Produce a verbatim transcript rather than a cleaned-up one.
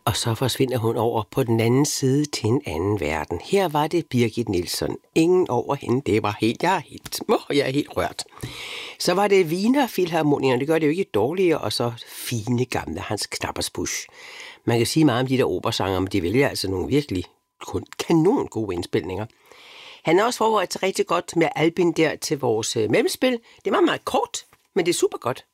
Og så forsvinder hun over på den anden side til en anden verden. Her var det Birgit Nilsson. Ingen over hende. Det var helt, jeg er helt, oh, jeg er helt rørt. Så var det Wiener Filharmonikerne. Det gør det jo ikke dårligere. Og så fine gamle Hans Knappersbusch. Man kan sige meget om de der operasanger, men de vælger altså nogle virkelig kanon gode indspilninger. Han er også forberedt rigtig godt med Albin der til vores mellemspil. Det var meget kort, men det er super godt.